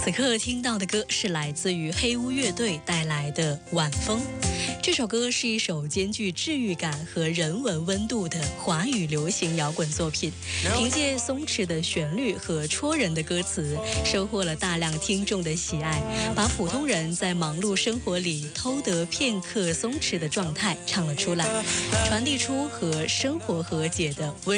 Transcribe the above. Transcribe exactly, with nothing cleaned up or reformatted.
此刻听到的歌是来自于黑屋乐队带来的《晚风》。这首歌是一首兼具治愈感和人文温度的华语流行摇滚作品，凭借松弛的旋律和戳人的歌词，收获了大量听众的喜爱，把普通人在忙碌生活里偷得片刻松弛的状态唱了出来，传递出和生活和解的温